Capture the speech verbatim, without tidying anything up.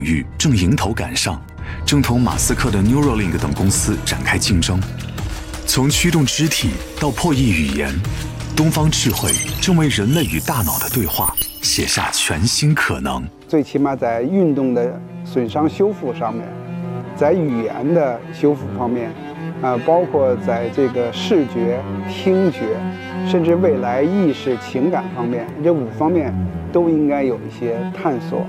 域正迎头赶上，正同马斯克的 Neuralink 等公司展开竞争。从驱动肢体到破译语言，东方智慧正为人类与大脑的对话写下全新可能。 最起码在运动的损伤修复上面，在语言的修复方面，啊、呃，包括在这个视觉、听觉，甚至未来意识、情感方面，这五方面都应该有一些探索。